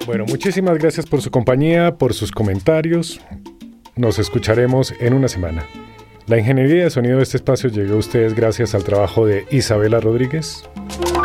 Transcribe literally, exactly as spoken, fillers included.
Bueno, muchísimas gracias por su compañía, por sus comentarios. Nos escucharemos en una semana. La ingeniería de sonido de este espacio llegó a ustedes gracias al trabajo de Isabela Rodríguez.